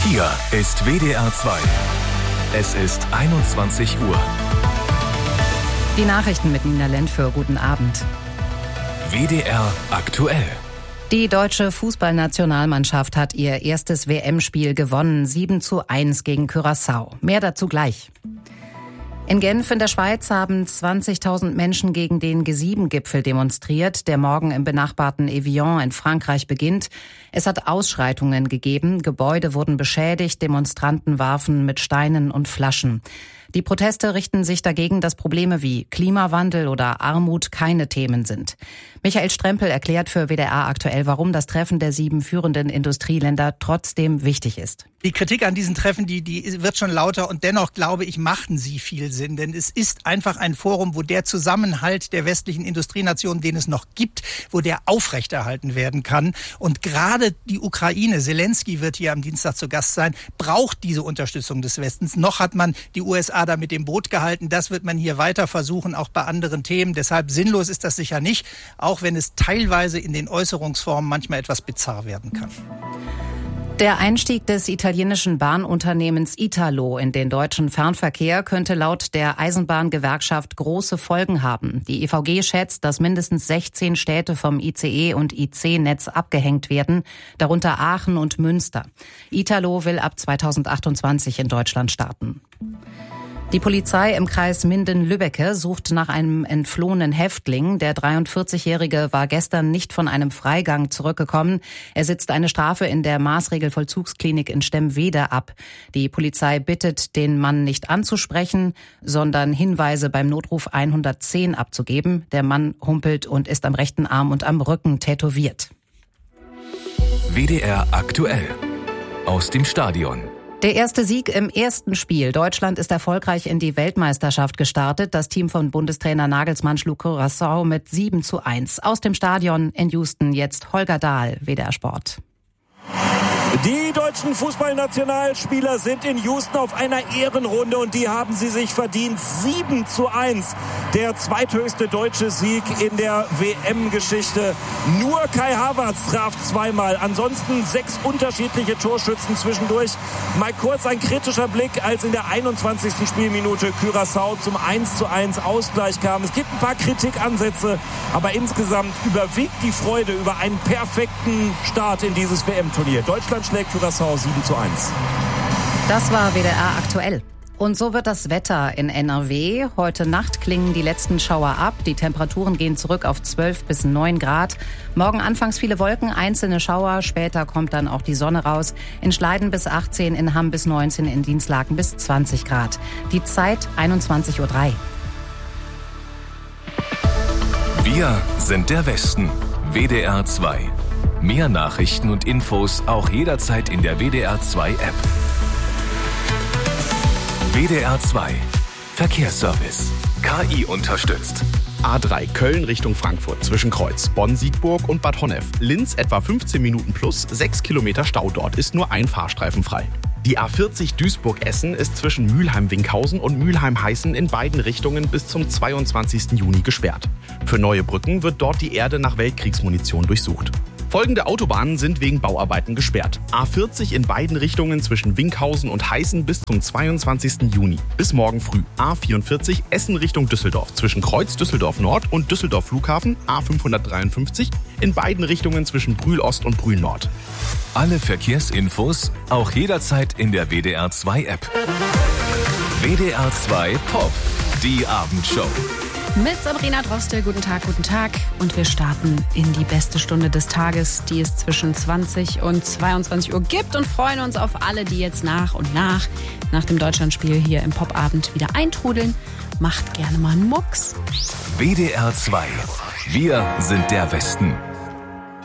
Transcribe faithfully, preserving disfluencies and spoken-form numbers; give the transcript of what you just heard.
Hier ist W D R zwei. Es ist einundzwanzig Uhr. Die Nachrichten mit Nina Lentföhr. Guten Abend. W D R aktuell. Die deutsche Fußballnationalmannschaft hat ihr erstes W M-Spiel gewonnen. sieben zu eins gegen Curaçao. Mehr dazu gleich. In Genf in der Schweiz haben zwanzigtausend Menschen gegen den G sieben Gipfel demonstriert, der morgen im benachbarten Evian in Frankreich beginnt. Es hat Ausschreitungen gegeben, Gebäude wurden beschädigt, Demonstranten warfen mit Steinen und Flaschen. Die Proteste richten sich dagegen, dass Probleme wie Klimawandel oder Armut keine Themen sind. Michael Strempel erklärt für W D R aktuell, warum das Treffen der sieben führenden Industrieländer trotzdem wichtig ist. Die Kritik an diesen Treffen, die, die wird schon lauter und dennoch, glaube ich, machten sie viel Sinn. Denn es ist einfach ein Forum, wo der Zusammenhalt der westlichen Industrienationen, den es noch gibt, wo der aufrechterhalten werden kann. Und gerade die Ukraine, Zelensky wird hier am Dienstag zu Gast sein, braucht diese Unterstützung des Westens. Noch hat man die U S A da mit dem Boot gehalten. Das wird man hier weiter versuchen, auch bei anderen Themen. Deshalb sinnlos ist das sicher nicht, auch wenn es teilweise in den Äußerungsformen manchmal etwas bizarr werden kann. Der Einstieg des italienischen Bahnunternehmens Italo in den deutschen Fernverkehr könnte laut der Eisenbahngewerkschaft große Folgen haben. Die E V G schätzt, dass mindestens sechzehn Städte vom I C E- und I C-Netz abgehängt werden, darunter Aachen und Münster. Italo will ab zweitausendachtundzwanzig in Deutschland starten. Die Polizei im Kreis Minden-Lübbecke sucht nach einem entflohenen Häftling. Der dreiundvierzigjährige war gestern nicht von einem Freigang zurückgekommen. Er sitzt eine Strafe in der Maßregelvollzugsklinik in Stemwede ab. Die Polizei bittet, den Mann nicht anzusprechen, sondern Hinweise beim Notruf hundertzehn abzugeben. Der Mann humpelt und ist am rechten Arm und am Rücken tätowiert. W D R aktuell. Aus dem Stadion. Der erste Sieg im ersten Spiel. Deutschland ist erfolgreich in die Weltmeisterschaft gestartet. Das Team von Bundestrainer Nagelsmann schlug Curaçao mit sieben zu eins. Aus dem Stadion in Houston jetzt Holger Dahl, W D R Sport. Die deutschen Fußballnationalspieler sind in Houston auf einer Ehrenrunde und die haben sie sich verdient. sieben zu eins, der zweithöchste deutsche Sieg in der W M-Geschichte. Nur Kai Havertz traf zweimal, ansonsten sechs unterschiedliche Torschützen zwischendurch. Mal kurz ein kritischer Blick, als in der einundzwanzigsten Spielminute Curaçao zum eins zu eins Ausgleich kam. Es gibt ein paar Kritikansätze, aber insgesamt überwiegt die Freude über einen perfekten Start in dieses W M-Turnier. Deutschland schlägt Curaçao sieben zu eins. Das war W D R aktuell. Und so wird das Wetter in N R W. Heute Nacht klingen die letzten Schauer ab. Die Temperaturen gehen zurück auf zwölf bis neun Grad. Morgen anfangs viele Wolken, einzelne Schauer. Später kommt dann auch die Sonne raus. In Schleiden bis achtzehn, in Hamm bis neunzehn, in Dienstlaken bis zwanzig Grad. Die Zeit einundzwanzig Uhr drei. Wir sind der Westen. W D R zwei. Mehr Nachrichten und Infos auch jederzeit in der W D R zwei App. W D R zwei. Verkehrsservice. K I unterstützt. A drei Köln Richtung Frankfurt zwischen Kreuz, Bonn-Siegburg und Bad Honnef. Linz etwa fünfzehn Minuten plus, sechs Kilometer Stau. Dort ist nur ein Fahrstreifen frei. Die A vierzig Duisburg-Essen ist zwischen Mülheim-Winkhausen und Mülheim-Heißen in beiden Richtungen bis zum zweiundzwanzigsten Juni gesperrt. Für neue Brücken wird dort die Erde nach Weltkriegsmunition durchsucht. Folgende Autobahnen sind wegen Bauarbeiten gesperrt. A vierzig in beiden Richtungen zwischen Winkhausen und Heißen bis zum zweiundzwanzigsten Juni. Bis morgen früh. A vierundvierzig Essen Richtung Düsseldorf zwischen Kreuz Düsseldorf Nord und Düsseldorf Flughafen. A fünfhundertdreiundfünfzig in beiden Richtungen zwischen Brühl Ost und Brühl Nord. Alle Verkehrsinfos auch jederzeit in der W D R zwei App. W D R zwei Pop. Die Abendshow. Mit Sabrina Droste, guten Tag, guten Tag. Und wir starten in die beste Stunde des Tages, die es zwischen zwanzig und zweiundzwanzig Uhr gibt und freuen uns auf alle, die jetzt nach und nach, nach dem Deutschlandspiel hier im Popabend wieder eintrudeln. Macht gerne mal einen Mucks. W D R zwei. Wir sind der Westen.